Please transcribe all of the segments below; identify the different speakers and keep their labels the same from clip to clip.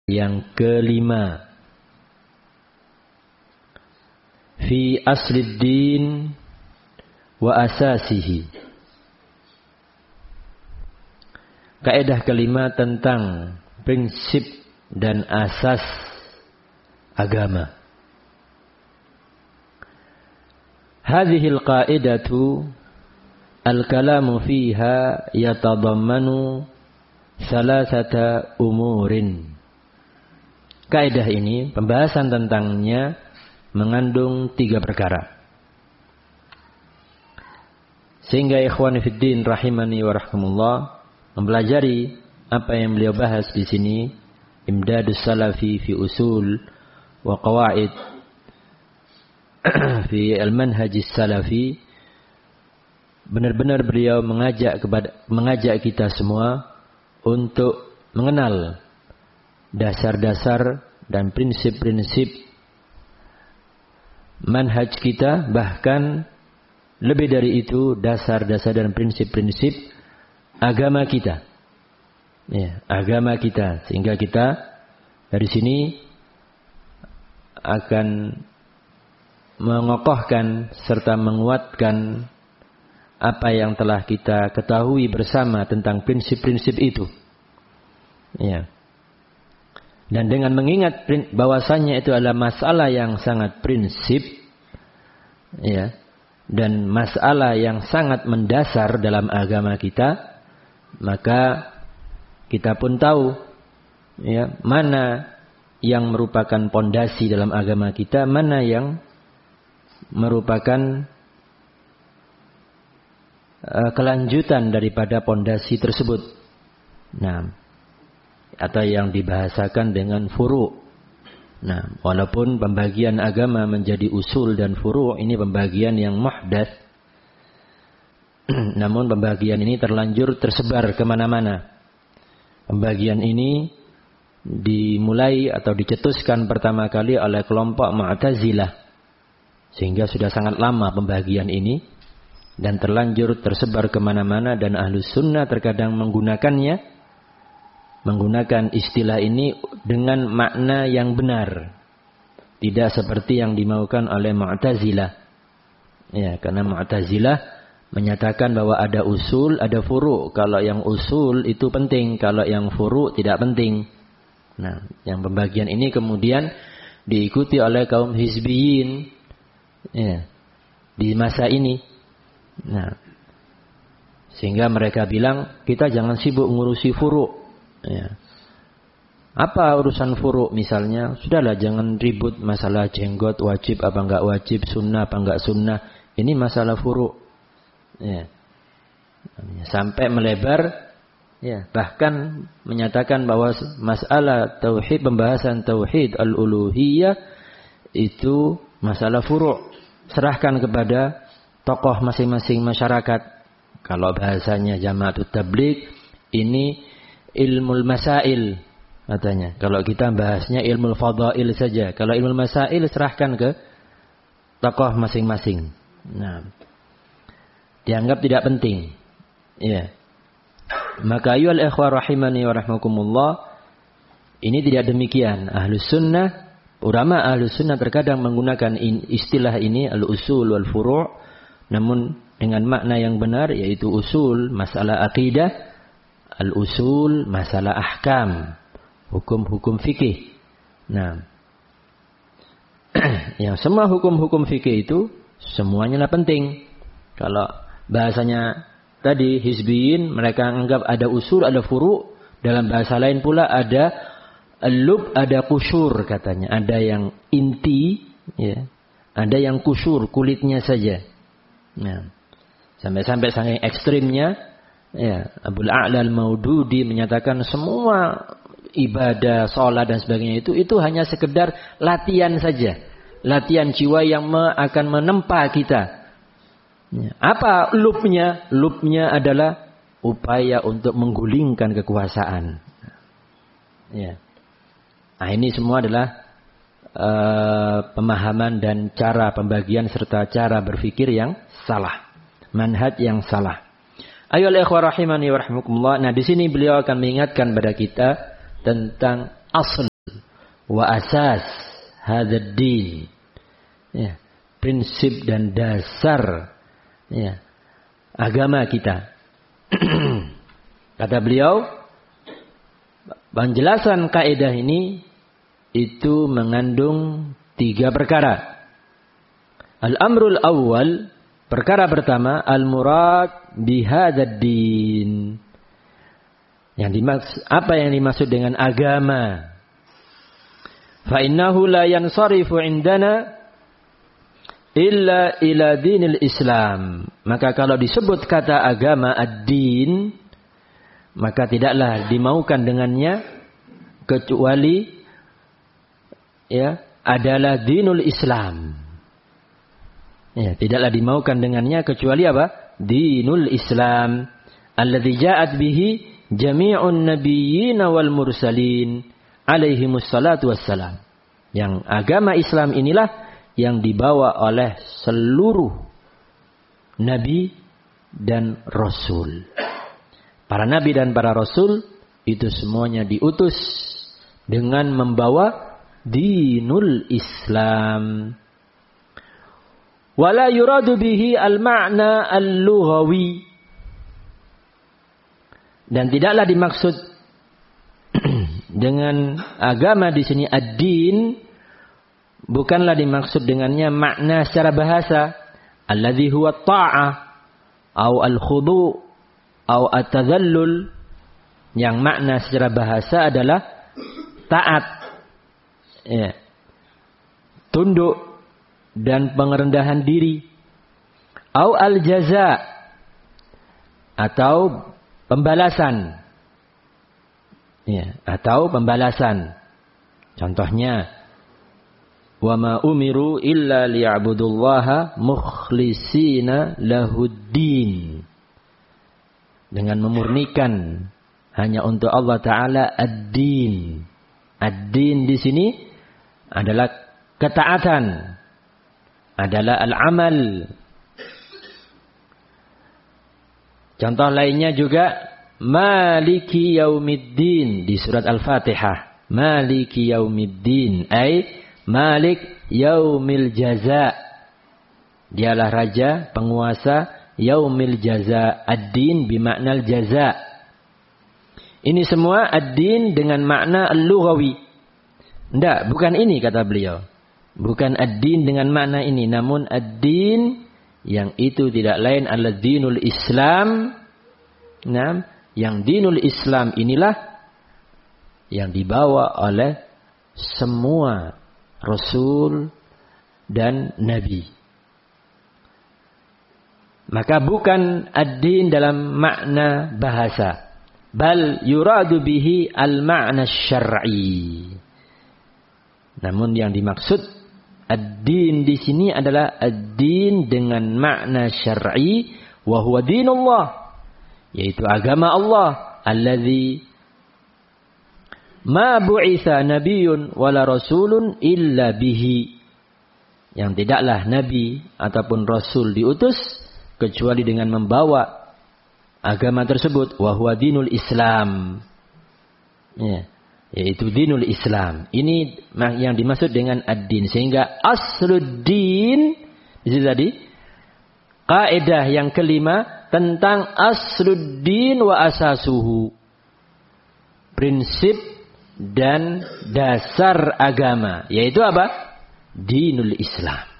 Speaker 1: yang kelima. Fi aslid din wa asasihi. Kaidah kelima tentang prinsip dan asas agama. Hadhil qaidatu al-kalamu fiha yatadammanu salasata umurin. Kaidah ini, pembahasan tentangnya mengandung 3 perkara. Sehingga ikhwan fiddin rahimani wa rahimullah mempelajari apa yang beliau bahas di sini, imdadus salafi fi usul wa qawaid fi al-manhajis salafi. Benar-benar beliau mengajak kita semua untuk mengenal dasar-dasar dan prinsip-prinsip manhaj kita, bahkan lebih dari itu dasar-dasar dan prinsip-prinsip agama kita. Ya, agama kita, sehingga kita dari sini akan mengokohkan serta menguatkan apa yang telah kita ketahui bersama tentang prinsip-prinsip itu. Ya. Dan dengan mengingat bahwasannya itu adalah masalah yang sangat prinsip, ya, dan masalah yang sangat mendasar dalam agama kita, maka kita pun tahu, ya, mana yang merupakan pondasi dalam agama kita, mana yang merupakan kelanjutan daripada pondasi tersebut. Nah, atau yang dibahasakan dengan furu'. Nah, walaupun pembagian agama menjadi usul dan furu', ini pembagian yang muhdats. Namun pembagian ini terlanjur tersebar kemana-mana. Pembagian ini dimulai atau dicetuskan pertama kali oleh kelompok Mu'tazilah. Sehingga sudah sangat lama pembagian ini. Dan terlanjur tersebar kemana-mana, dan Ahlus Sunnah terkadang menggunakan istilah ini dengan makna yang benar. Tidak seperti yang dimaukan oleh Mu'tazilah. Ya, karena Mu'tazilah menyatakan bahwa ada usul, ada furu'. Kalau yang usul itu penting, kalau yang furu' tidak penting. Nah, yang pembagian ini kemudian diikuti oleh kaum hizbiyin, ya, di masa ini. Nah, sehingga mereka bilang, kita jangan sibuk ngurusi furu'. Ya. Apa urusan furu' misalnya? Sudahlah, jangan ribut masalah jenggot wajib apa enggak wajib, sunnah apa enggak sunnah. Ini masalah furu'. Ya. Sampai melebar, ya, bahkan menyatakan bahwa masalah tauhid, pembahasan tauhid al-uluhiyah itu masalah furu'. Serahkan kepada tokoh masing-masing masyarakat. Kalau bahasanya Jama'atut Tabligh, ini ilmul masail katanya. Kalau kita bahasnya ilmul fadail saja. Kalau ilmul masail serahkan ke tokoh masing-masing. Nah, dianggap tidak penting. Ya. Maka ayyuhal ikhwah rahimani wa rahmakumullah, ini tidak demikian. Ahlus Sunnah, ulama Ahlus Sunnah terkadang menggunakan istilah ini al-usul wal furu', namun dengan makna yang benar, yaitu usul masalah akidah, al-usul masalah ahkam, hukum-hukum fikih. Nah, yang semua hukum-hukum fikih itu semuanya lah penting. Kalau bahasanya tadi hizbiyin, mereka anggap ada usul, ada furu'. Dalam bahasa lain pula ada al-lub, ada kusyur katanya. Ada yang inti, ya, ada yang kusyur, kulitnya saja. Nah, sampai-sampai saking ekstrimnya, ya, Abul A'la al-Maududi menyatakan semua ibadah, sholat dan sebagainya itu hanya sekedar latihan saja. Latihan jiwa yang akan menempa kita. Ya. Apa lubnya? Lubnya adalah upaya untuk menggulingkan kekuasaan. Ya. Nah, ini semua adalah pemahaman dan cara pembagian serta cara berpikir yang salah, manhaj yang salah. Ayolah ikhwah rahimani wa rahmukumullah. Nah, di sini beliau akan mengingatkan pada kita tentang asal wa asas hadzal din. Ya, prinsip dan dasar ya, agama kita. Kata beliau, penjelasan kaidah ini itu mengandung 3 perkara. Al-amrul awal, perkara pertama, al-murad bihadzal din. Apa yang dimaksud dengan agama? Fa innahu la yansarifu indana illa ila dinil Islam. Maka kalau disebut kata agama ad-din, maka tidaklah dimaukan dengannya kecuali ya adalah dinul Islam. Ya, tidaklah dimaukan dengannya kecuali apa? Dinul Islam alladzi ja'at bihi jami'un nabiyyin wal mursalin alaihimus salatu wassalam. Yang agama Islam inilah yang dibawa oleh seluruh nabi dan rasul. Para nabi dan para rasul itu semuanya diutus dengan membawa dinul Islam. Wala yuradu bihi al-ma'na al-lughawi. Dan tidaklah dimaksud dengan agama di sini ad-din, bukanlah dimaksud dengannya makna secara bahasa alladzi huwa ta'ah au al-khudu' au at-tadhallul, yang makna secara bahasa adalah taat, ya, tunduk dan pengerendahan diri, au al-jaza, atau pembalasan, ya, atau pembalasan. Contohnya, wa ma umiru illa liya'budullaha mukhlishina lahuddin, dengan memurnikan hanya untuk Allah Ta'ala ad-din. Ad-din di sini adalah ketaatan, adalah al-amal. Contoh lainnya juga maliki yaumiddin di surat Al-Fatihah. Maliki yaumiddin ay malik yaumil jaza. Dialah raja, penguasa yaumil jaza. Ad-din bimakna al-jaza. Ini semua ad-din dengan makna al-lughawi. Tidak, bukan ini kata beliau. Bukan ad-din dengan makna ini, namun ad-din yang itu tidak lain adalah dinul Islam. Nah, yang dinul Islam inilah yang dibawa oleh semua rasul dan nabi. Maka bukan ad-din dalam makna bahasa, bal yuradu bihi al-ma'na syar'i. Namun yang dimaksud ad-din di sini adalah ad-din dengan makna syar'i, wa huwa dinullah, yaitu agama Allah, alladzi ma bu'itsa nabiyyun wala rasulun illa bihi, yang tidaklah nabi ataupun rasul diutus kecuali dengan membawa agama tersebut, wa huwa dinul Islam, ya, yaitu dinul Islam. Ini yang dimaksud dengan ad-din. Sehingga asluddin itu tadi kaidah yang kelima tentang asluddin wa asasuhu, prinsip dan dasar agama, yaitu apa? Dinul Islam.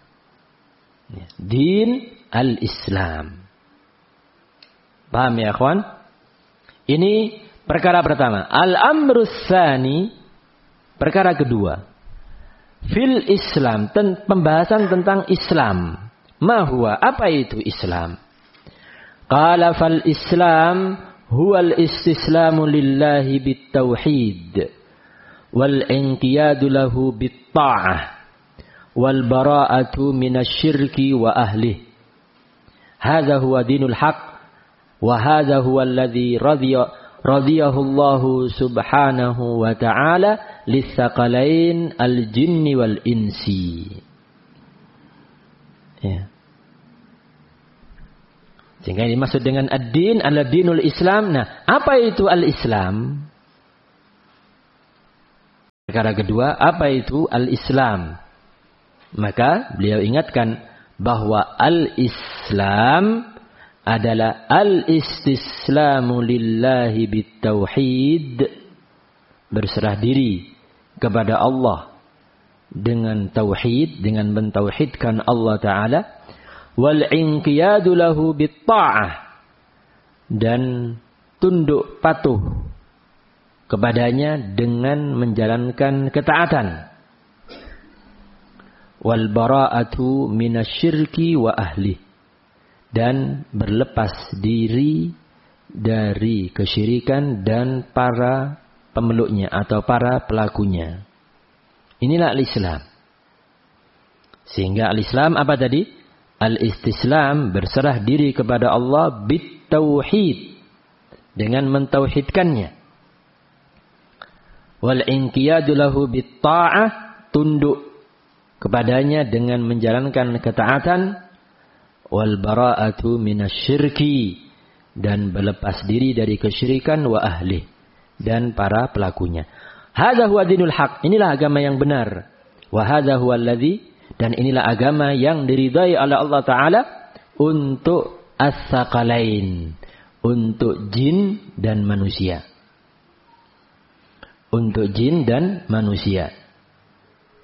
Speaker 1: Din al-Islam. Paham ya akhwan? Ini perkara pertama. Al-amrus tsani, perkara kedua. Fil Islam, pembahasan tentang Islam. Ma huwa, apa itu Islam? Qala fal Islam huwal istislamu lillahi bit-tauhid wal inqiyadu lahu bit-ta'ah wal bara'atu minasyirki wa ahlihi. Hadza huwa dinul haq wa hadza huwa alladhi radiyahullahu subhanahu wa ta'ala litsaqalain al-jinni wal insi. Ya. Sehingga ini dimaksud dengan ad-din adalah dinul Islam. Nah, apa itu al-Islam? Perkara kedua, apa itu al-Islam? Maka beliau ingatkan bahwa al-Islam adalah al-istislamu lillahi bitauhid, berserah diri kepada Allah dengan tauhid, dengan mentauhidkan Allah Ta'ala, wal inqiyadu lahu bitta'ah, dan tunduk patuh kepadanya dengan menjalankan ketaatan, wal bara'atu minasyirki wa ahli, dan berlepas diri dari kesyirikan dan para pemeluknya atau para pelakunya. Inilah al-Islam. Sehingga al-Islam apa tadi? Al-istislam, berserah diri kepada Allah bitauhid, dengan mentauhidkannya. Wal inqiyadu lahu bitta'ah, tunduk kepadanya dengan menjalankan ketaatan. Wal bara'atu minasyirki, dan berlepas diri dari kesyirikan, wa ahli, dan para pelakunya. Hadza huwa dinul haq, inilah agama yang benar. Wa hadza huwa alladzi, dan inilah agama yang diridai oleh Allah Ta'ala untuk as-saqalain, untuk jin dan manusia. Untuk jin dan manusia.